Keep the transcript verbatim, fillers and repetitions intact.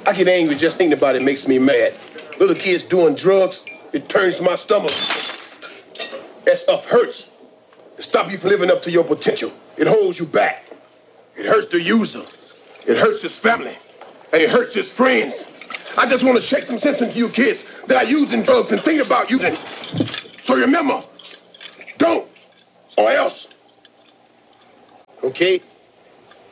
I get angry just thinking about it makes me mad. Little kids doing drugs, it turns my stomach. That stuff hurts. It stops you from living up to your potential. It holds you back. It hurts the user. It hurts his family. And it hurts his friends. I just want to shake some sense into you kids that are using drugs and thinking about using. So remember, don't, or else. Okay?